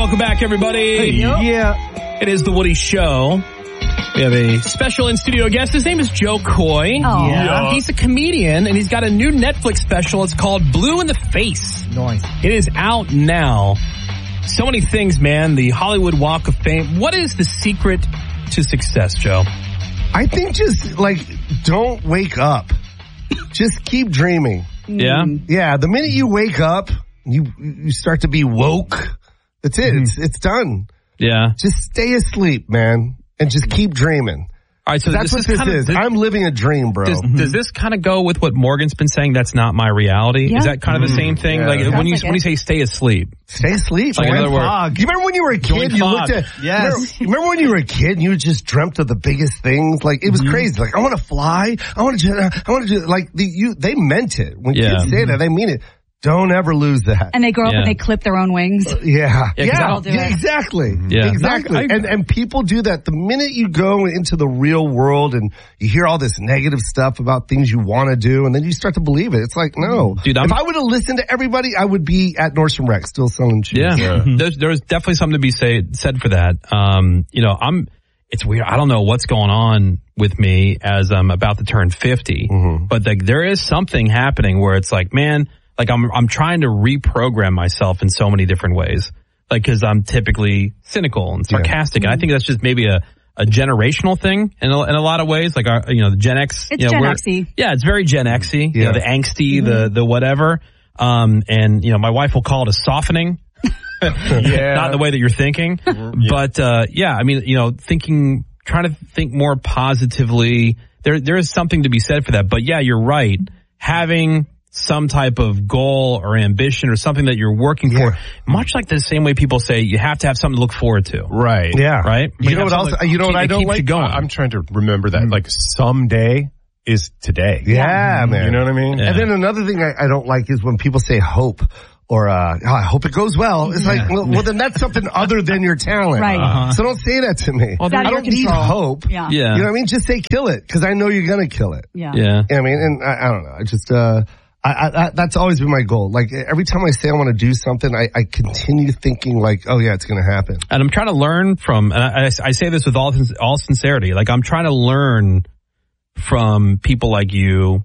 welcome back, everybody. Yeah. It is The Woody Show. We have a special in-studio guest. His name is Joe Coy. Oh. Yeah. He's a comedian, and he's got a new Netflix special. It's called Blue in the Face. Nice. It is out now. So many things, man. The Hollywood Walk of Fame. What is the secret to success, Joe? I think just, don't wake up. Just keep dreaming. Yeah? Yeah, the minute you wake up, you start to be woke. That's it. It's done. Yeah. Just stay asleep, man, and just keep dreaming. All right, so that's what this is. I'm living a dream, bro. Does this kind of go with what Morgan's been saying? That's not my reality. Yeah. Is that kind of the same thing? Yeah. Like when you say stay asleep, stay asleep. Like, in other words, fog. You remember when you were a kid? You looked at Remember when you were a kid and you just dreamt of the biggest things? Like it was crazy. Like I want to fly. I want to do. Like they meant it when kids say that. They mean it. Don't ever lose that. And they grow up and they clip their own wings. Exactly. Yeah. Exactly. And people do that. The minute you go into the real world and you hear all this negative stuff about things you want to do, and then you start to believe it. It's like, no. Dude, if I would have listened to everybody, I would be at Nordstrom Rack still selling shoes. Yeah. There's definitely something to be said for that. It's weird. I don't know what's going on with me as I'm about to turn 50, but there is something happening where it's like, man, like I'm trying to reprogram myself in so many different ways. Like, cause I'm typically cynical and sarcastic. And I think that's just maybe a generational thing in a lot of ways. Like, the Gen X. It's Gen X-y. Yeah, it's very Gen X-y. You know, the angsty, the whatever. And my wife will call it a softening. Not the way that you're thinking. But, trying to think more positively. There is something to be said for that. But yeah, you're right. Having some type of goal or ambition or something that you're working for, much like the same way people say you have to have something to look forward to. Right. Yeah. Right? You know what else? You know what I don't like? Going. I'm trying to remember that. Like someday is today. Yeah, man. You know what I mean? Yeah. And then another thing I don't like is when people say hope. Or, I hope it goes well. It's like, well, then that's something other than your talent. Right. So don't say that to me. Well, I don't need hope. Yeah. You know what I mean? Just say kill it, because I know you're going to kill it. Yeah. Yeah. You know what I mean? And I don't know. I just, that's always been my goal. Like, every time I say I want to do something, I continue thinking like, oh yeah, it's going to happen. And I'm trying to learn from, and I say this with all sincerity, like I'm trying to learn from people like you.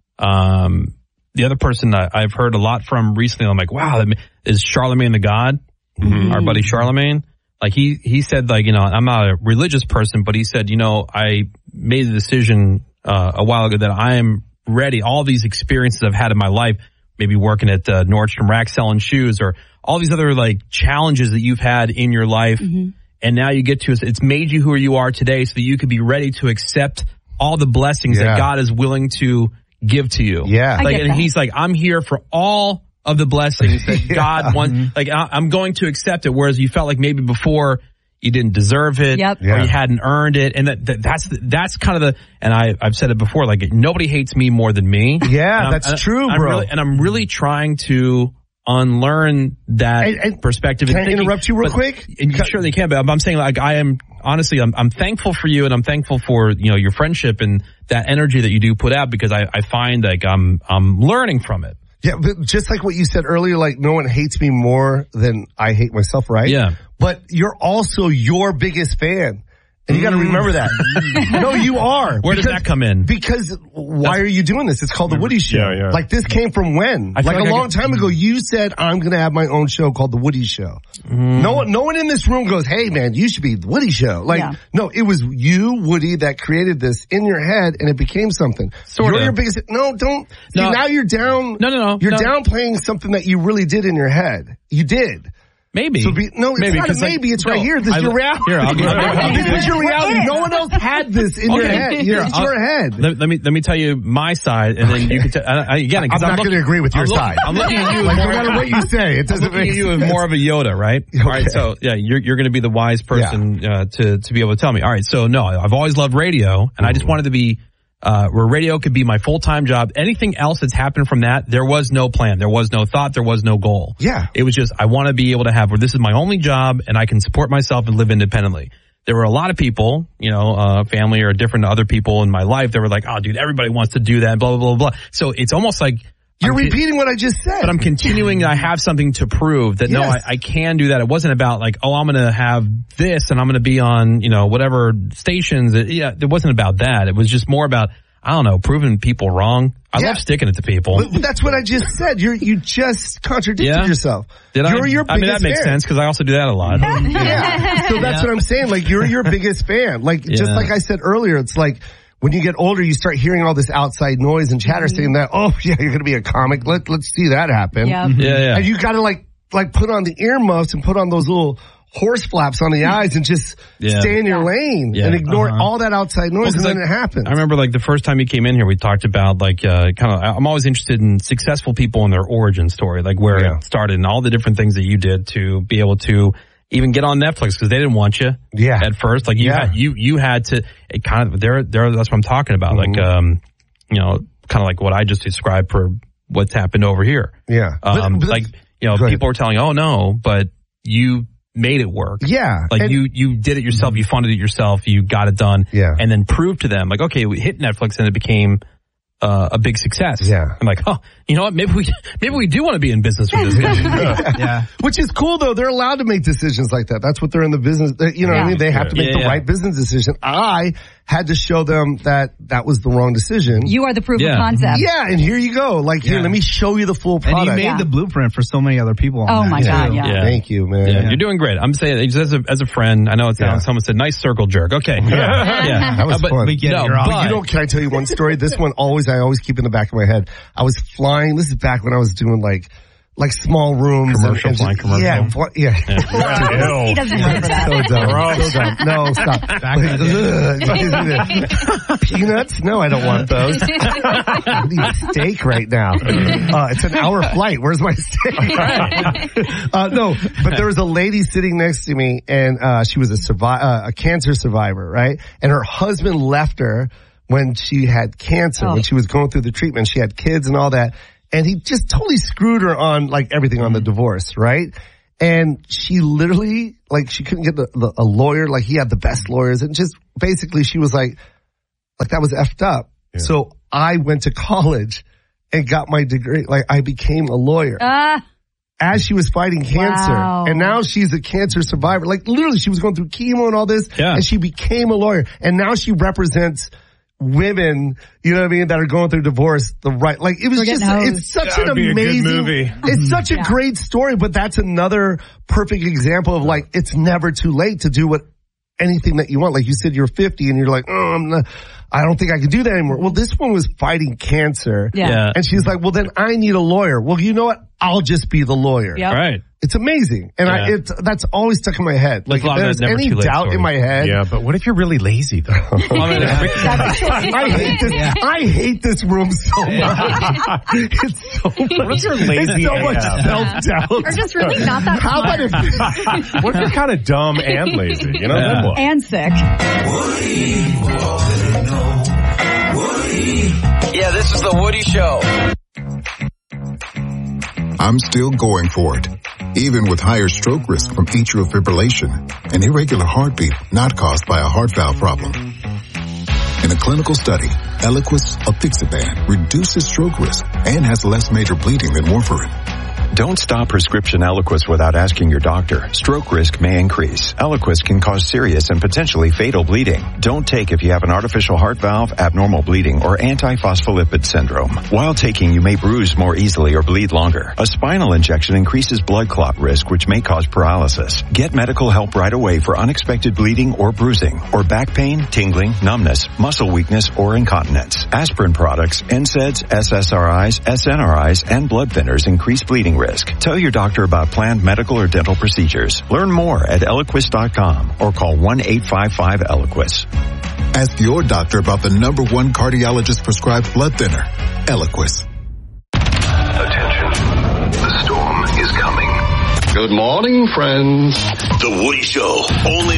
The other person that I've heard a lot from recently, I'm like, wow, is Charlemagne the God, our buddy Charlemagne. Like he said, like, I'm not a religious person, but he said, I made the decision a while ago that I am ready. All these experiences I've had in my life, maybe working at Nordstrom Rack selling shoes, or all these other like challenges that you've had in your life, and now you get to it's made you who you are today, so that you could be ready to accept all the blessings that God is willing to give to you. Yeah. He's like, I'm here for all of the blessings that God wants. Like, I'm going to accept it. Whereas you felt like maybe before you didn't deserve it, or you hadn't earned it. And that's kind of and I've said it before, like nobody hates me more than me. Yeah, that's true, bro. I'm really trying to unlearn that perspective. Can I interrupt you real quick? And you certainly can, but I'm saying, like, I am honestly, I'm thankful for you, and I'm thankful for your friendship and that energy that you do put out, because I find like I'm learning from it. Yeah, but just like what you said earlier, like no one hates me more than I hate myself, right? Yeah. But you're also your biggest fan. And you got to remember that. No, you are. Where does that come in? Because why are you doing this? It's called The Woody Show. Yeah. Like, this came from when? Like a long time ago, you said, I'm going to have my own show called The Woody Show. No one in this room goes, hey, man, you should be The Woody Show. Like, no, it was you, Woody, that created this in your head, and it became something. You're your biggest... No, don't... No. See, now you're down... No. You're downplaying something that you really did in your head. You did. Maybe. So it's not a maybe. It's right here. This is your reality. This is your reality. No one else had this in your head. It's your head. Let me tell you my side, and then you can again. I'm not going to agree with your side. I'm looking at you. Like, no matter what you say, it doesn't make sense. You as more of a Yoda, right? Okay. All right. So yeah, you're going to be the wise person to be able to tell me. All right. So no, I've always loved radio, and I just wanted to be. Where radio could be my full-time job. Anything else that's happened from that, there was no plan. There was no thought. There was no goal. Yeah. It was just, I want to be able to have where this is my only job and I can support myself and live independently. There were a lot of people, family or different other people in my life that were like, oh, dude, everybody wants to do that, blah, blah, blah, blah. So it's almost like You're repeating what I just said. But I'm continuing. I have something to prove that, no, I can do that. It wasn't about like, oh, I'm going to have this and I'm going to be on, whatever stations. It wasn't about that. It was just more about, I don't know, proving people wrong. I love sticking it to people. But that's what I just said. You just contradicted yourself. Did you're your biggest that makes sense because I also do that a lot. So that's what I'm saying. Like, you're your biggest fan. Like, just like I said earlier, it's like, when you get older, you start hearing all this outside noise and chatter saying that, oh, yeah, you're going to be a comic. Let's see that happen. Yeah. And you got to like put on the earmuffs and put on those little horse flaps on the eyes and just stay in your lane and ignore all that outside noise and then it happens. I remember like the first time you came in here, we talked about like I'm always interested in successful people and their origin story, like where it started and all the different things that you did to be able to even get on Netflix because they didn't want you at first. Like you had to, it kind of, that's what I'm talking about. Like, kind of like what I just described for what's happened over here. Yeah. People are telling, oh no, but you made it work. Yeah. Like you did it yourself. You funded it yourself. You got it done. Yeah. And then proved to them like, okay, we hit Netflix and it became a big success. Yeah. I'm like, oh, you know what? Maybe we do want to be in business with this guy. Which is cool though. They're allowed to make decisions like that. That's what they're in the business. What I mean? They have to make the right business decision. I had to show them that was the wrong decision. You are the proof of concept. Yeah. And here you go. Like, here, let me show you the full product. And you made the blueprint for so many other people. Oh my God. Yeah. Thank you, man. Yeah. You're doing great. I'm saying as a friend, I know it's someone said nice circle jerk. Okay. That was fun. We get it. But can I tell you one story? This one I always keep in the back of my head. I was flying. This is back when I was doing like small rooms. Flying commercial. Yeah. He doesn't remember that. So dumb. No, stop. Peanuts? No, I don't want those. I need steak right now. It's an hour flight. Where's my steak? No, but there was a lady sitting next to me and she was a cancer survivor, right? And her husband left her when she had cancer, when she was going through the treatment. She had kids and all that. And he just totally screwed her on like everything on the divorce, right? And she literally, like, she couldn't get a lawyer. Like, he had the best lawyers. And just basically she was like that was effed up. Yeah. So I went to college and got my degree. Like, I became a lawyer. As she was fighting cancer. Wow. And now she's a cancer survivor. Like, literally, she was going through chemo and all this. Yeah. And she became a lawyer. And now she represents women, you know what I mean, that are going through divorce like, it was it's such an amazing movie. It's such a great story, but that's another perfect example of like, it's never too late to do anything that you want. Like you said, you're 50 and you're like, I don't think I can do that anymore. Well, this one was fighting cancer. Yeah. And she's like, well, then I need a lawyer. Well, you know what? I'll just be the lawyer. Yep. Right. It's amazing. And that's always stuck in my head. Like, if there's any doubt in my head. Yeah, but what if you're really lazy though? I hate this room so much. It's so much. Lazy so much self-doubt. Or just really not that How about if what if you're kind of dumb and lazy? You know? Yeah. And sick. Yeah, this is the Woody Show. I'm still going for it, even with higher stroke risk from atrial fibrillation, an irregular heartbeat not caused by a heart valve problem. In a clinical study, Eliquis apixaban reduces stroke risk and has less major bleeding than warfarin. Don't stop prescription Eliquis without asking your doctor. Stroke risk may increase. Eliquis can cause serious and potentially fatal bleeding. Don't take if you have an artificial heart valve, abnormal bleeding, or antiphospholipid syndrome. While taking, you may bruise more easily or bleed longer. A spinal injection increases blood clot risk, which may cause paralysis. Get medical help right away for unexpected bleeding or bruising, or back pain, tingling, numbness, muscle weakness, or incontinence. Aspirin products, NSAIDs, SSRIs, SNRIs, and blood thinners increase bleeding risk. Tell your doctor about planned medical or dental procedures. Learn more at Eliquis.com or call 1-855-ELIQUIS. Ask your doctor about the #1 cardiologist prescribed blood thinner, Eliquis. Attention, the storm is coming. Good morning, friends. The Woody Show, only on Eagle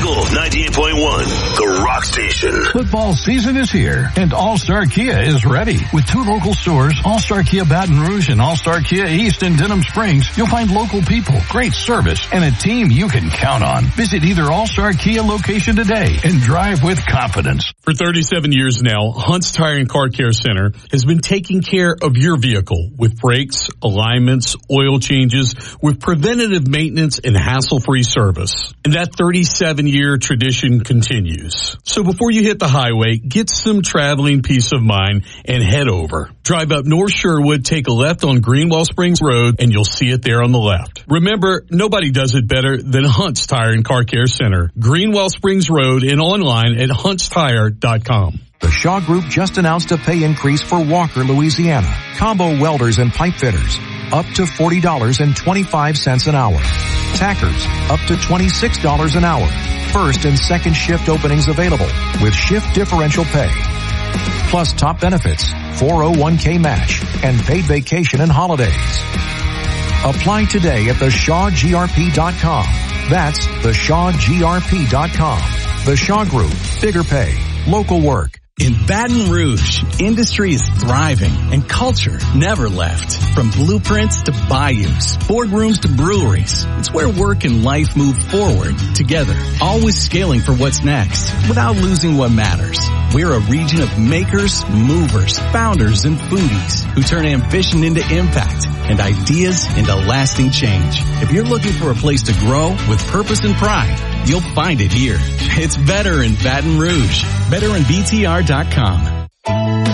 Eagle 98.1, the Rock Station. Football season is here, and All-Star Kia is ready. With 2 local stores, All-Star Kia Baton Rouge and All-Star Kia East in Denham Springs, you'll find local people, great service, and a team you can count on. Visit either All-Star Kia location today and drive with confidence. For 37 years now, Hunt's Tire and Car Care Center has been taking care of your vehicle with brakes, alignments, oil changes, with preventative maintenance and hassle-free service. And that 37-year tradition continues. So before you hit the highway, get some traveling peace of mind and head over. Drive up North Sherwood, take a left on Greenwell Springs Road, and you'll see it there on the left. Remember, nobody does it better than Hunt's Tire and Car Care Center, Greenwell Springs Road, and online at huntstire.com. The Shaw Group just announced a pay increase for Walker, Louisiana. Combo welders and pipe fitters, up to $40.25 an hour. Tackers, up to $26 an hour. First and second shift openings available with shift differential pay. Plus top benefits, 401k match, and paid vacation and holidays. Apply today at theshawgrp.com. That's theshawgrp.com. The Shaw Group, bigger pay, local work. In Baton Rouge, industry is thriving and culture never left. From blueprints to bayous, boardrooms to breweries, it's where work and life move forward together, always scaling for what's next without losing what matters. We're a region of makers, movers, founders, and foodies who turn ambition into impact and ideas into lasting change. If you're looking for a place to grow with purpose and pride, you'll find it here. It's better in Baton Rouge. BetterInBTR.com.